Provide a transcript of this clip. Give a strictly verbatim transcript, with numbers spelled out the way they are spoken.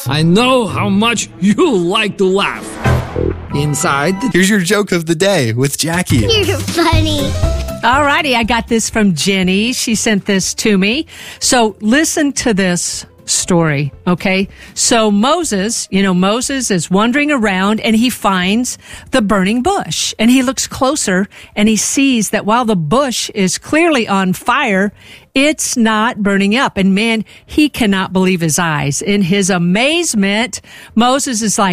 I know how much you like to laugh. Inside, here's your joke of the day with Jackie. You're funny. All righty, I got this from Jenny. She sent this to me. So listen to this story, okay? So Moses, you know, Moses is wandering around and he finds the burning bush. And he looks closer and he sees that while the bush is clearly on fire, it's not burning up. And man, he cannot believe his eyes. In his amazement, Moses is like,